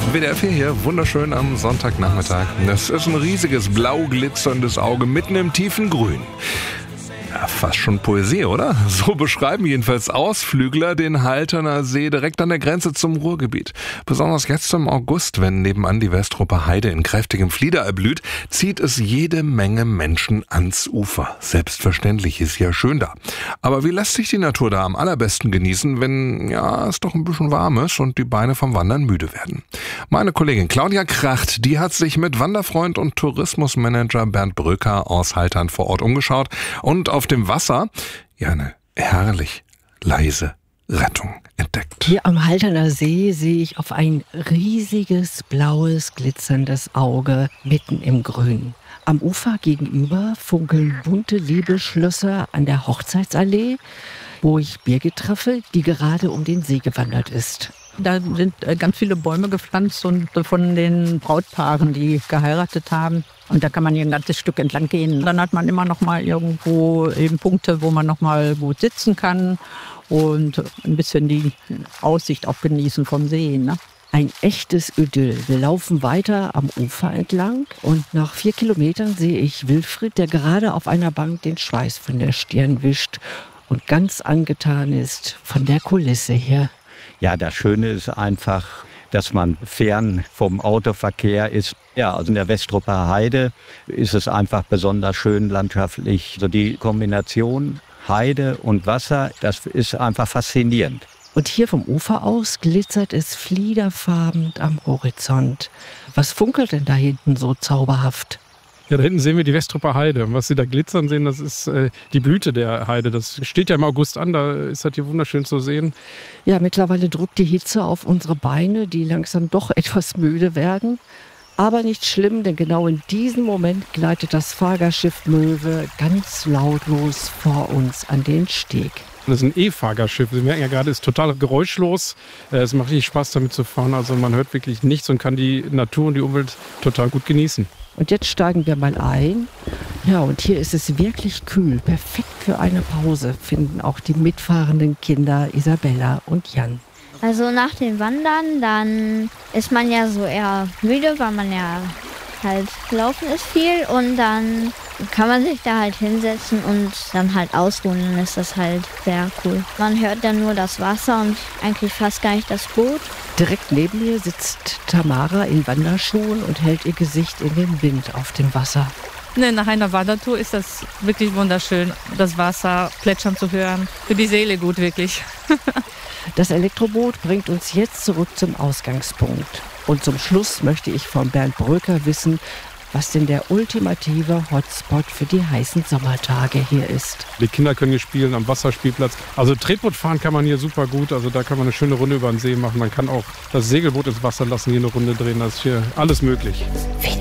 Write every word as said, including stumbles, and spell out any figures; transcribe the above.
W D R vier hier, wunderschön am Sonntagnachmittag. Das ist ein riesiges, blau glitzerndes Auge mitten im tiefen Grün. Ja, fast schon Poesie, oder? So beschreiben jedenfalls Ausflügler den Halterner See direkt an der Grenze zum Ruhrgebiet. Besonders jetzt im August, wenn nebenan die Westrupper Heide in kräftigem Flieder erblüht, zieht es jede Menge Menschen ans Ufer. Selbstverständlich ist ja schön da. Aber wie lässt sich die Natur da am allerbesten genießen, wenn ja es doch ein bisschen warm ist und die Beine vom Wandern müde werden? Meine Kollegin Claudia Kracht, die hat sich mit Wanderfreund und Tourismusmanager Bernd Bröker aus Haltern vor Ort umgeschaut und auf dem Wasser ja eine herrlich leise Rettung entdeckt. Hier am Halterner See sehe ich auf ein riesiges, blaues, glitzerndes Auge mitten im Grün. Am Ufer gegenüber funkeln bunte Liebesschlösser an der Hochzeitsallee, wo ich Birgit treffe, die gerade um den See gewandert ist. Da sind ganz viele Bäume gepflanzt und von den Brautpaaren, die geheiratet haben. Und da kann man hier ein ganzes Stück entlang gehen. Dann hat man immer noch mal irgendwo eben Punkte, wo man noch mal gut sitzen kann und ein bisschen die Aussicht auch genießen vom See, ne? Ein echtes Idyll. Wir laufen weiter am Ufer entlang und nach vier Kilometern sehe ich Wilfried, der gerade auf einer Bank den Schweiß von der Stirn wischt und ganz angetan ist von der Kulisse hier. Ja, das Schöne ist einfach, dass man fern vom Autoverkehr ist. Ja, also in der Westrupper Heide ist es einfach besonders schön landschaftlich. Also die Kombination Heide und Wasser, das ist einfach faszinierend. Und hier vom Ufer aus glitzert es fliederfarben am Horizont. Was funkelt denn da hinten so zauberhaft? Ja, da hinten sehen wir die Westrupper Heide. Und was Sie da glitzern sehen, das ist äh, die Blüte der Heide. Das steht ja im August an, da ist das hier wunderschön zu sehen. Ja, mittlerweile drückt die Hitze auf unsere Beine, die langsam doch etwas müde werden. Aber nicht schlimm, denn genau in diesem Moment gleitet das Fahrgastschiff Möwe ganz lautlos vor uns an den Steg. Das ist ein E-Fahrgastschiff. Sie merken ja gerade, es ist total geräuschlos. Es macht richtig Spaß, damit zu fahren. Also man hört wirklich nichts und kann die Natur und die Umwelt total gut genießen. Und jetzt steigen wir mal ein. Ja, und hier ist es wirklich kühl. Perfekt für eine Pause, finden auch die mitfahrenden Kinder Isabella und Jan. Also nach dem Wandern, dann ist man ja so eher müde, weil man ja halt laufen ist viel. Und dann kann man sich da halt hinsetzen und dann halt ausruhen. Dann ist das halt sehr cool. Man hört dann nur das Wasser und eigentlich fast gar nicht das Boot. Direkt neben mir sitzt Tamara in Wanderschuhen und hält ihr Gesicht in den Wind auf dem Wasser. Ne, nach einer Wandertour ist das wirklich wunderschön, das Wasser plätschern zu hören. Für die Seele gut, wirklich. Das Elektroboot bringt uns jetzt zurück zum Ausgangspunkt. Und zum Schluss möchte ich von Bernd Bröker wissen, was denn der ultimative Hotspot für die heißen Sommertage hier ist. Die Kinder können hier spielen am Wasserspielplatz. Also Tretboot fahren kann man hier super gut. Also da kann man eine schöne Runde über den See machen. Man kann auch das Segelboot ins Wasser lassen, hier eine Runde drehen. Das ist hier alles möglich. W